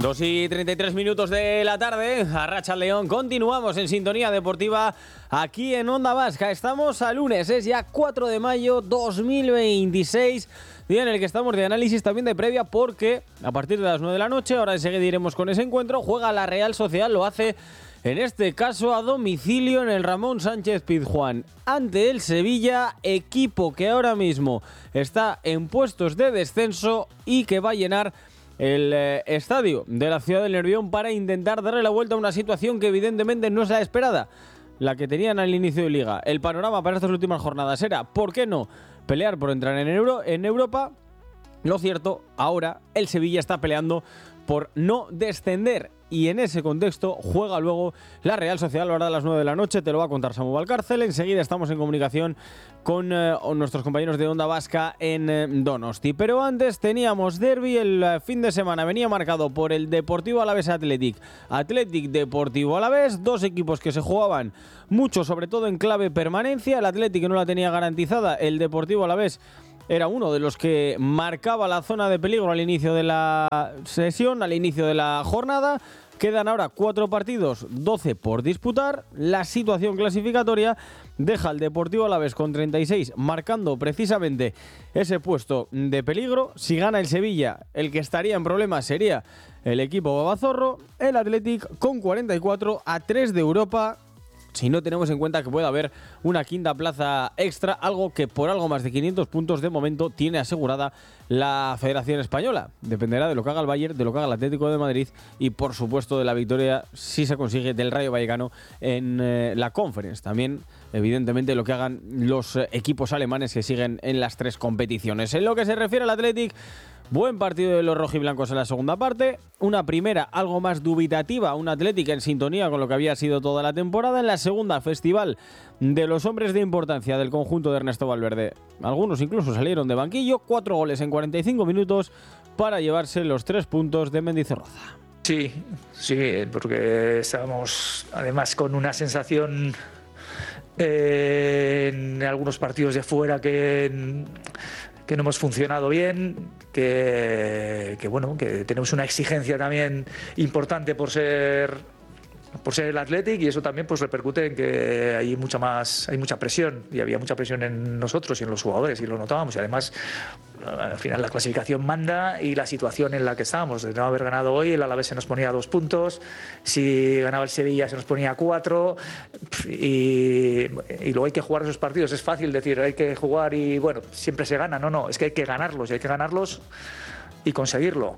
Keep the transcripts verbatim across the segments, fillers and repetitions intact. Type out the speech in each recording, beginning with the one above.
dos y treinta y tres minutos de la tarde, Arracha León, continuamos en sintonía deportiva aquí en Onda Vasca. Estamos a lunes, es ya cuatro de mayo dos mil veintiséis, día en el que estamos de análisis también de previa, porque a partir de las nueve de la noche, ahora enseguida iremos con ese encuentro, juega la Real Sociedad, lo hace en este caso a domicilio en el Ramón Sánchez Pizjuán ante el Sevilla, equipo que ahora mismo está en puestos de descenso y que va a llenar el eh, estadio de la ciudad del Nervión para intentar darle la vuelta a una situación que evidentemente no es la esperada, la que tenían al inicio de Liga. El panorama para estas últimas jornadas era, ¿por qué no?, pelear por entrar en, Euro, en Europa. Lo cierto, ahora el Sevilla está peleando por no descender. Y en ese contexto juega luego la Real Sociedad a la hora de las nueve de la noche. Te lo va a contar Samu Valcárcel. Enseguida estamos en comunicación con eh, nuestros compañeros de Onda Vasca en eh, Donosti. Pero antes teníamos derbi. El eh, fin de semana venía marcado por el Deportivo Alavés Athletic. Athletic Deportivo Alavés. Dos equipos que se jugaban mucho, sobre todo en clave permanencia. El Athletic no la tenía garantizada. El Deportivo Alavés era uno de los que marcaba la zona de peligro al inicio de la sesión, al inicio de la jornada. Quedan ahora cuatro partidos, doce por disputar. La situación clasificatoria deja al Deportivo Alavés con treinta y seis, marcando precisamente ese puesto de peligro. Si gana el Sevilla, el que estaría en problemas sería el equipo babazorro. El Athletic con cuarenta y cuatro, a tres de Europa, si no tenemos en cuenta que puede haber una quinta plaza extra, algo que por algo más de quinientos puntos de momento tiene asegurada la Federación Española. Dependerá de lo que haga el Bayern, de lo que haga el Atlético de Madrid y por supuesto de la victoria, si se consigue, del Rayo Vallecano en eh, la Conference. También, evidentemente, lo que hagan los eh, equipos alemanes que siguen en las tres competiciones. En lo que se refiere al Athletic, buen partido de los rojiblancos en la segunda parte. Una primera algo más dubitativa, un Athletic en sintonía con lo que había sido toda la temporada. En la segunda, festival de los hombres de importancia del conjunto de Ernesto Valverde. Algunos incluso salieron de banquillo. Cuatro goles en cuarenta y cinco minutos para llevarse los tres puntos de Mendizorroza. Sí, sí, porque estábamos además con una sensación eh, en algunos partidos de fuera que... que no hemos funcionado bien, que, que bueno, que tenemos una exigencia también importante por ser por ser el Athletic, y eso también pues repercute en que hay mucha más hay mucha presión, y había mucha presión en nosotros y en los jugadores, y lo notábamos, y además al final la clasificación manda, y la situación en la que estábamos, de no haber ganado hoy, el Alavés se nos ponía dos puntos, si ganaba el Sevilla se nos ponía cuatro, y, y luego hay que jugar esos partidos. Es fácil decir, hay que jugar y bueno, siempre se gana. No, no, es que hay que ganarlos, y hay que ganarlos y conseguirlo.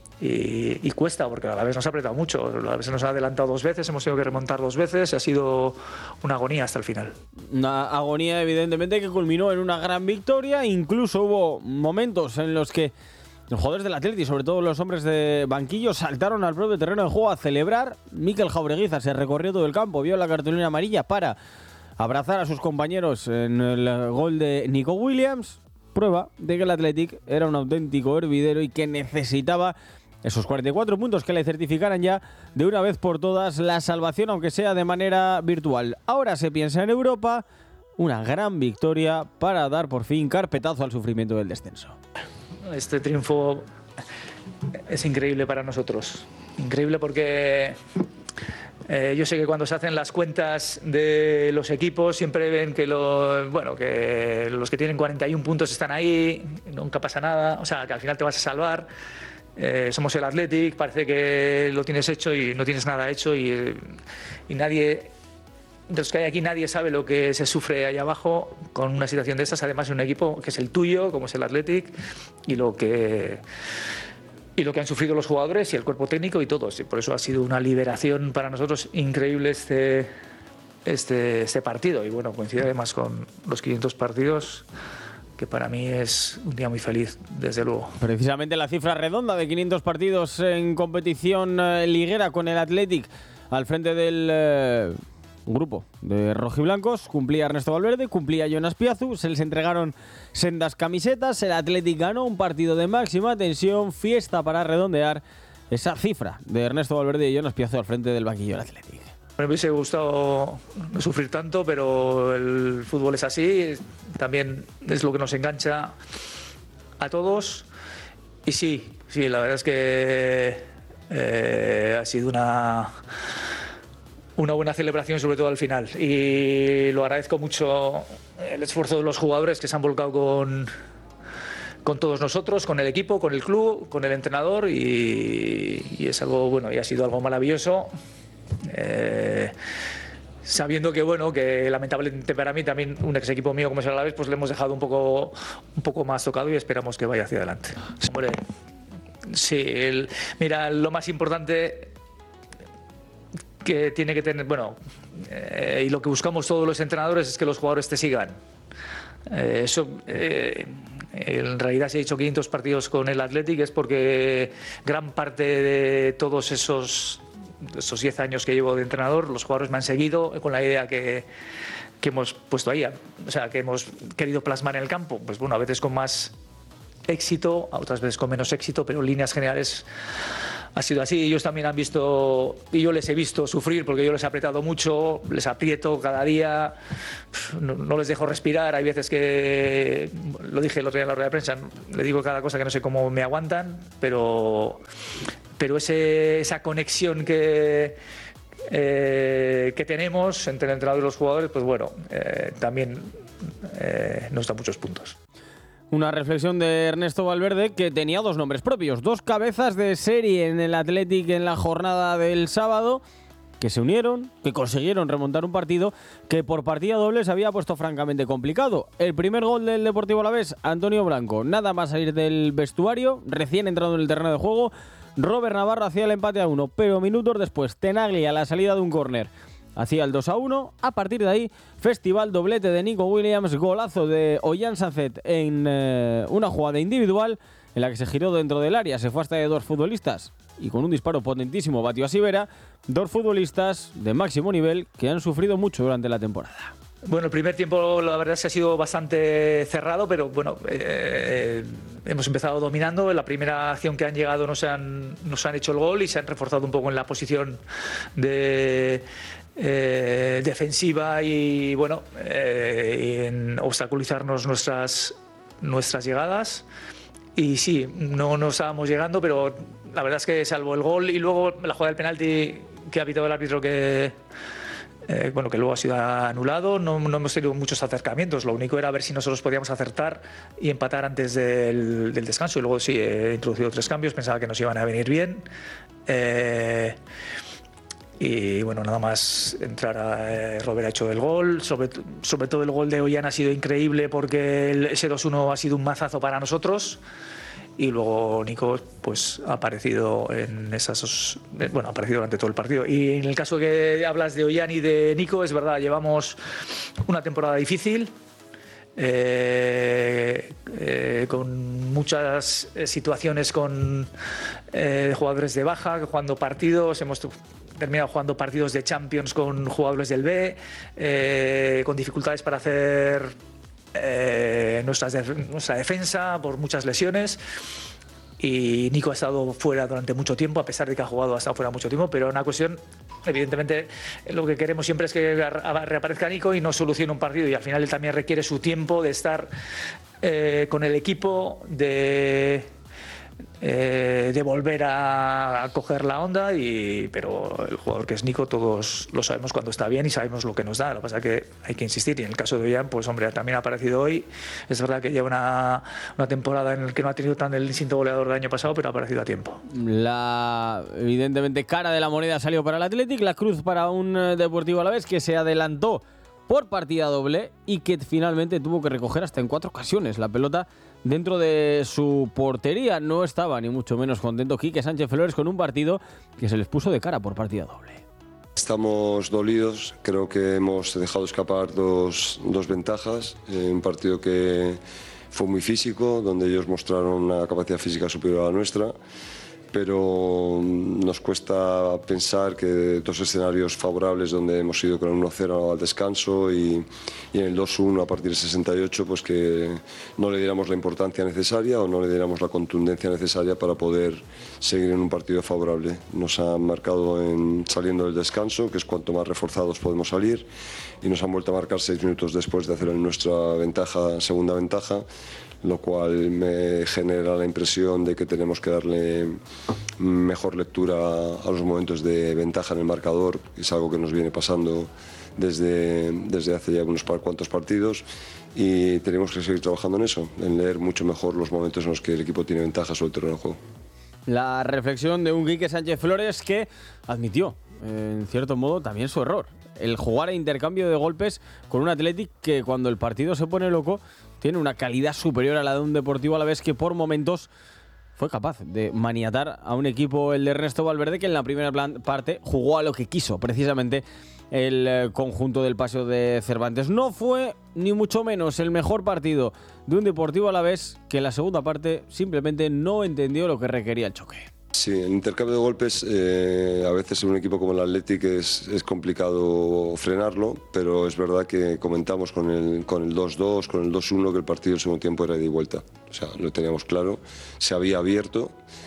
Y, y cuesta, porque a la vez nos ha apretado mucho, a la vez se nos ha adelantado dos veces, hemos tenido que remontar dos veces, ha sido una agonía hasta el final. Una agonía evidentemente que culminó en una gran victoria. Incluso hubo momentos en los que los jugadores del Athletic, sobre todo los hombres de banquillo, saltaron al propio terreno de juego a celebrar. Mikel Jaureguiza se recorrió todo el campo, vio la cartulina amarilla para abrazar a sus compañeros en el gol de Nico Williams. Prueba de que el Athletic era un auténtico hervidero y que necesitaba esos cuarenta y cuatro puntos que le certificaran ya de una vez por todas la salvación, aunque sea de manera virtual. Ahora se piensa en Europa, una gran victoria para dar por fin carpetazo al sufrimiento del descenso. Este triunfo es increíble para nosotros, increíble porque eh, yo sé que cuando se hacen las cuentas de los equipos siempre ven que, lo, bueno, que los que tienen cuarenta y uno puntos están ahí, nunca pasa nada, o sea que al final te vas a salvar. Eh, somos el Athletic, parece que lo tienes hecho y no tienes nada hecho, y, y nadie, de los que hay aquí, nadie sabe lo que se sufre ahí abajo con una situación de estas, además de un equipo que es el tuyo, como es el Athletic, y lo que y lo que han sufrido los jugadores y el cuerpo técnico y todos, y por eso ha sido una liberación para nosotros increíble este, este, este partido, y bueno, coincide además con los quinientos partidos, que para mí es un día muy feliz, desde luego. Precisamente la cifra redonda de quinientos partidos en competición eh, liguera con el Athletic al frente del eh, grupo de rojiblancos. Cumplía Ernesto Valverde, cumplía Jonas Piazu, se les entregaron sendas camisetas, el Athletic ganó un partido de máxima tensión, fiesta para redondear esa cifra de Ernesto Valverde y Jonas Piazu al frente del banquillo del Athletic. Me hubiese gustado no sufrir tanto, pero el fútbol es así, también es lo que nos engancha a todos. Y sí, sí, la verdad es que eh, ha sido una, una buena celebración, sobre todo al final. Y lo agradezco mucho el esfuerzo de los jugadores que se han volcado con, con todos nosotros, con el equipo, con el club, con el entrenador, y, y es algo bueno, y ha sido algo maravilloso. Eh, sabiendo que bueno, que lamentablemente para mí también un ex equipo mío como es el Alavés, pues le hemos dejado un poco un poco más tocado y esperamos que vaya hacia adelante. Hombre, sí, el, mira, lo más importante que tiene que tener, bueno, eh, y lo que buscamos todos los entrenadores es que los jugadores te sigan. Eh, eso eh, en realidad si he hecho quinientos partidos con el Athletic es porque gran parte de todos esos esos diez años que llevo de entrenador, los jugadores me han seguido con la idea que, que hemos puesto ahí, o sea, que hemos querido plasmar en el campo. Pues bueno, a veces con más éxito, a otras veces con menos éxito, pero en líneas generales ha sido así. Ellos también han visto, y yo les he visto sufrir porque yo les he apretado mucho, les aprieto cada día, no, no les dejo respirar. Hay veces que, lo dije el otro día en la rueda de prensa, le digo cada cosa que no sé cómo me aguantan, pero... pero ese, esa conexión que, eh, que tenemos entre el entrenador y los jugadores, pues bueno, eh, también eh, nos da muchos puntos. Una reflexión de Ernesto Valverde, que tenía dos nombres propios, dos cabezas de serie en el Athletic en la jornada del sábado, que se unieron, que consiguieron remontar un partido que por partida doble se había puesto francamente complicado. El primer gol del Deportivo Alavés, Antonio Blanco, nada más salir del vestuario, recién entrado en el terreno de juego, Robert Navarro hacía el empate a uno, pero minutos después, Tenaglia a la salida de un córner hacía el dos a uno. A partir de ahí, festival doblete de Nico Williams, golazo de Ollán Sanzet en eh, una jugada individual en la que se giró dentro del área, se fue hasta de dos futbolistas y con un disparo potentísimo batió a Sivera, dos futbolistas de máximo nivel que han sufrido mucho durante la temporada. Bueno, el primer tiempo la verdad es que ha sido bastante cerrado, pero bueno, eh, hemos empezado dominando. En la primera acción que han llegado nos han, nos han hecho el gol y se han reforzado un poco en la posición de eh, defensiva y bueno, eh, en obstaculizarnos nuestras, nuestras llegadas. Y sí, no nos estábamos llegando, pero la verdad es que salvo el gol y luego la jugada del penalti que ha pitado el árbitro que... Eh, bueno, que luego ha sido anulado, no, no hemos tenido muchos acercamientos, lo único era ver si nosotros podíamos acertar y empatar antes del, del descanso, y luego sí, he introducido tres cambios, pensaba que nos iban a venir bien, eh, y bueno, nada más entrar a eh, Robert ha hecho el gol, sobre, sobre todo el gol de Ollán ha sido increíble porque el, ese dos uno ha sido un mazazo para nosotros. Y luego Nico pues ha aparecido en esas, bueno, ha aparecido durante todo el partido. Y en el caso que hablas de Ollán y de Nico, es verdad, llevamos una temporada difícil, eh, eh, con muchas situaciones con eh, jugadores de baja, jugando partidos, hemos terminado jugando partidos de Champions con jugadores del B, eh, con dificultades para hacer Eh, nuestra, nuestra defensa por muchas lesiones, y Nico ha estado fuera durante mucho tiempo, a pesar de que ha jugado ha estado fuera mucho tiempo, pero una cuestión, evidentemente lo que queremos siempre es que reaparezca Nico y no solucione un partido, y al final él también requiere su tiempo de estar eh, con el equipo, de Eh, de volver a, a coger la onda, y, pero el jugador que es Nico todos lo sabemos cuando está bien y sabemos lo que nos da, lo que pasa es que hay que insistir, y en el caso de Ollán, pues hombre, también ha aparecido hoy, es verdad que lleva una, una temporada en la que no ha tenido tan el instinto goleador del año pasado, pero ha aparecido a tiempo. La evidentemente cara de la moneda salió para el Athletic, la cruz para un Deportivo Alavés que se adelantó por partida doble y que finalmente tuvo que recoger hasta en cuatro ocasiones la pelota dentro de su portería. No estaba ni mucho menos contento Quique Sánchez Flores con un partido que se les puso de cara por partida doble. Estamos dolidos, creo que hemos dejado escapar dos, dos ventajas, eh, un partido que fue muy físico, donde ellos mostraron una capacidad física superior a la nuestra, pero nos cuesta pensar que dos escenarios favorables donde hemos ido con el uno cero al descanso y, y en el dos uno a partir del sesenta y ocho, pues que no le diéramos la importancia necesaria o no le diéramos la contundencia necesaria para poder seguir en un partido favorable. Nos han marcado en, saliendo del descanso, que es cuanto más reforzados podemos salir, y nos han vuelto a marcar seis minutos después de hacer nuestra ventaja, segunda ventaja, lo cual me genera la impresión de que tenemos que darle mejor lectura a los momentos de ventaja en el marcador. Es algo que nos viene pasando desde, desde hace ya unos cuantos partidos y tenemos que seguir trabajando en eso, en leer mucho mejor los momentos en los que el equipo tiene ventaja sobre el terreno de juego. La reflexión de un Quique Sánchez Flores que admitió, en cierto modo, también su error. El jugar a intercambio de golpes con un Athletic que cuando el partido se pone loco tiene una calidad superior a la de un Deportivo Alavés que por momentos fue capaz de maniatar a un equipo, el de Ernesto Valverde, que en la primera parte jugó a lo que quiso, precisamente el conjunto del Paseo de Cervantes. No fue ni mucho menos el mejor partido de un Deportivo Alavés que en la segunda parte simplemente no entendió lo que requería el choque. Sí, el intercambio de golpes eh, a veces en un equipo como el Athletic es, es complicado frenarlo, pero es verdad que comentamos con el, con el dos dos, con el dos uno que el partido del segundo tiempo era de ida y vuelta. O sea, lo teníamos claro, se había abierto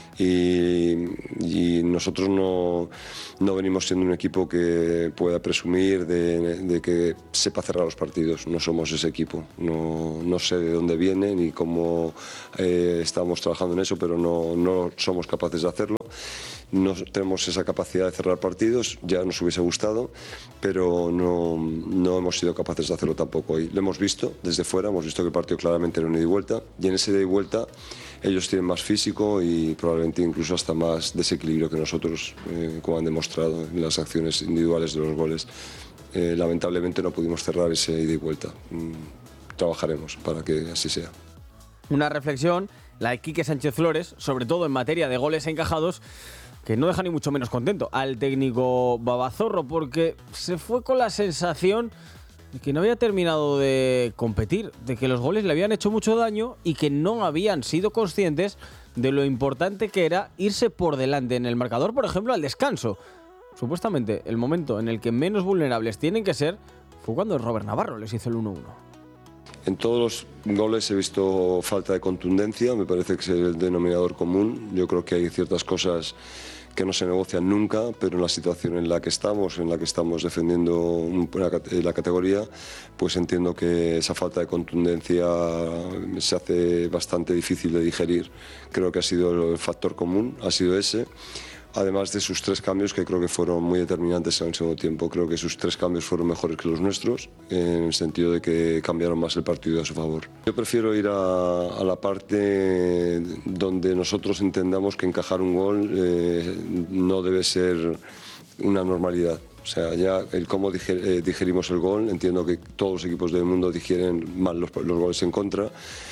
y, y nosotros no, no venimos siendo un equipo que pueda presumir de, de que sepa cerrar los partidos. No somos ese equipo. No, no sé de dónde viene ni cómo eh, estamos trabajando en eso, pero no, no somos capaces de hacerlo. No tenemos esa capacidad de cerrar partidos, ya nos hubiese gustado, pero no, no hemos sido capaces de hacerlo tampoco hoy. Lo hemos visto desde fuera, hemos visto que el partido claramente era un ida y vuelta, y en ese ida y vuelta ellos tienen más físico y probablemente incluso hasta más desequilibrio que nosotros, eh, como han demostrado en las acciones individuales de los goles. Eh, lamentablemente no pudimos cerrar ese ida y vuelta. Mm, trabajaremos para que así sea. Una reflexión, la de Quique Sánchez Flores, sobre todo en materia de goles encajados, que no deja ni mucho menos contento al técnico Babazorro, porque se fue con la sensación de que no había terminado de competir, de que los goles le habían hecho mucho daño y que no habían sido conscientes de lo importante que era irse por delante en el marcador, por ejemplo, al descanso. Supuestamente el momento en el que menos vulnerables tienen que ser fue cuando Robert Navarro les hizo el uno uno. En todos los goles he visto falta de contundencia, me parece que es el denominador común. Yo creo que hay ciertas cosas que no se negocian nunca, pero en la situación en la que estamos, en la que estamos defendiendo una, la categoría, pues entiendo que esa falta de contundencia se hace bastante difícil de digerir. Creo que ha sido el factor común, ha sido ese. Además de sus tres cambios que creo que fueron muy determinantes en el segundo tiempo. Creo que sus tres cambios fueron mejores que los nuestros, en el sentido de que cambiaron más el partido a su favor. Yo prefiero ir a, a la parte donde nosotros entendamos que encajar un gol eh, no debe ser una normalidad. O sea, ya el cómo diger, eh, digerimos el gol, entiendo que todos los equipos del mundo digieren mal los, los goles en contra,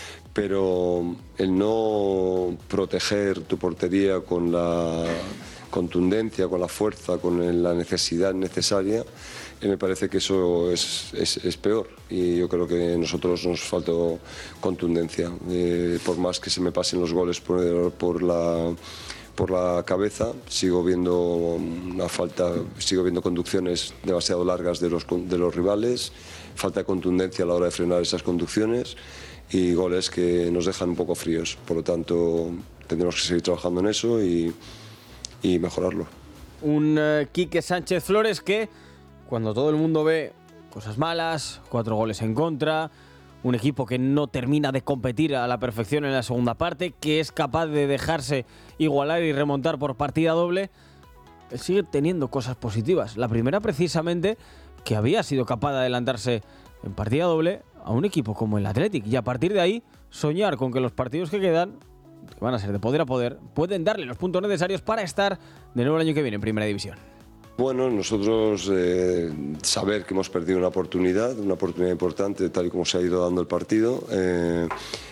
pero el no proteger tu portería con la contundencia, con la fuerza, con la necesidad necesaria, eh, me parece que eso es, es, es peor, y yo creo que a nosotros nos faltó contundencia. Eh, por más que se me pasen los goles por, por la por la cabeza, sigo viendo una falta, sigo viendo conducciones demasiado largas de los, de los rivales, falta de contundencia a la hora de frenar esas conducciones y goles que nos dejan un poco fríos. Por lo tanto, tendremos que seguir trabajando en eso y, y mejorarlo. Un uh, Quique Sánchez Flores que, cuando todo el mundo ve cosas malas, cuatro goles en contra, un equipo que no termina de competir a la perfección en la segunda parte, que es capaz de dejarse igualar y remontar por partida doble, él sigue teniendo cosas positivas. La primera, precisamente, que había sido capaz de adelantarse en partida doble a un equipo como el Athletic, y a partir de ahí soñar con que los partidos que quedan, que van a ser de poder a poder, pueden darle los puntos necesarios para estar de nuevo el año que viene en Primera División. Bueno, nosotros eh, saber que hemos perdido una oportunidad, una oportunidad importante tal y como se ha ido dando el partido, eh,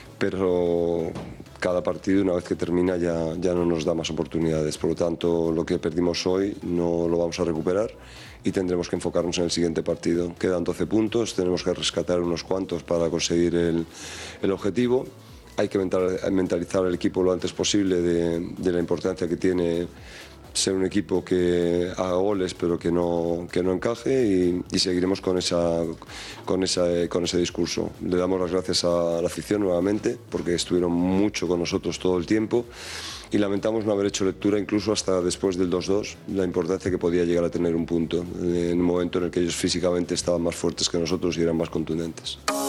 pero cada partido una vez que termina ya, ya no nos da más oportunidades, por lo tanto lo que perdimos hoy no lo vamos a recuperar y tendremos que enfocarnos en el siguiente partido. Quedan doce puntos, tenemos que rescatar unos cuantos para conseguir el, el objetivo. Hay que mentalizar al equipo lo antes posible de, de la importancia que tiene ser un equipo que haga goles pero que no, que no encaje, y, y seguiremos con, esa, con, esa, con ese discurso. Le damos las gracias a la afición nuevamente porque estuvieron mucho con nosotros todo el tiempo y lamentamos no haber hecho lectura incluso hasta después del dos dos, la importancia que podía llegar a tener un punto en un momento en el que ellos físicamente estaban más fuertes que nosotros y eran más contundentes.